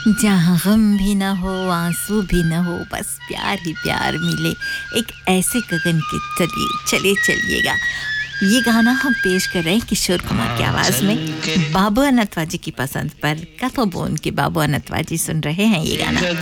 जहाँ गम भी न हो आंसू भी न हो बस प्यार ही प्यार मिले एक ऐसे गगन के चलिए चले चलिएगा ये गाना हम पेश कर रहे हैं किशोर कुमार की आवाज़ में बाबू अनत्वा जी की पसंद पर कथोबोन के बाबू अनत्वा जी सुन रहे हैं ये गाना